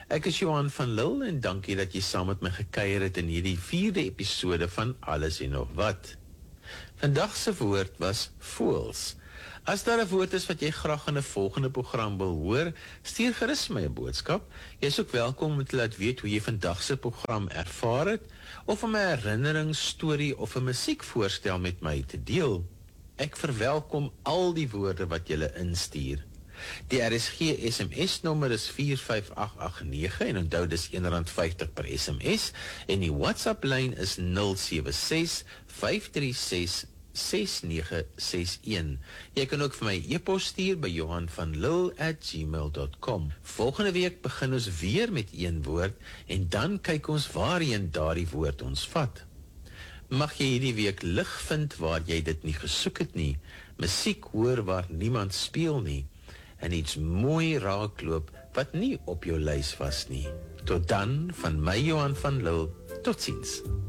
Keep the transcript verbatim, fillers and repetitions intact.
Ek is Johan van Lille en dankie dat jy saam met my gekuier het in hierdie vierde episode van Alles en Nog Wat. Vandag se woord was voels. As daar 'n woord is wat jy graag in 'n volgende program wil hoor, stuur gerus my 'n boodskap. Jy is ook welkom om te laat weet hoe jy vandag se program ervaar het, of om 'n herinnering, storie of 'n musiekvoorstel met my te deel. Ek verwelkom al die woorde wat jy instuur. Die R S G S M S-nommer is vier vyf agt agt nege en onthou dis een rand vyftig per S M S en die WhatsApp-lyn is nul sewe ses vyf drie ses ses nege ses een. Jy kan ook vir my e-pos stuur by johan van lille at gmail dot com. Volgende week begin ons weer met een woord en dan kyk ons waarheen daardie woord ons vat. Mag jy hierdie week lig vind waar jy dit nie gesoek het nie, musiek hoor waar niemand speel nie, en iets mooi raakloop wat nie op jou lys was nie. Tot dan, van my Johan van Lille, tot ziens.